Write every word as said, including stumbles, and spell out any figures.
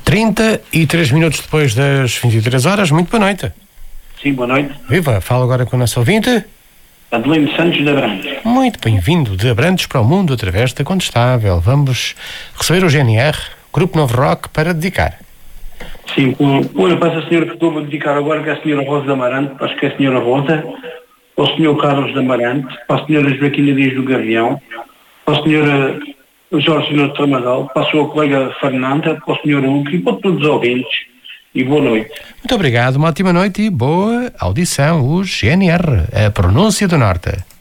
trinta e três minutos depois das vinte e três horas, muito boa noite. Sim, boa noite. Viva, falo agora com o nosso ouvinte. Adelino Santos de Abrantes. Muito bem-vindo de Abrantes para o mundo através da Condestável. Vamos receber o G N R, Grupo Novo Rock, para dedicar. Sim, olha, para essa senhora que estou a dedicar agora, que é a senhora Rosa de Amarante, acho que é a senhora Rosa, para o senhor Carlos de Amarante, para a senhora Joaquina Dias do Gavião, para a senhora Jorge Nuno Tramadol, para a sua colega Fernanda, para o senhor Hugo e para todos os ouvintes. E boa noite. Muito obrigado, uma ótima noite e boa audição. O G N R, a pronúncia do Norte.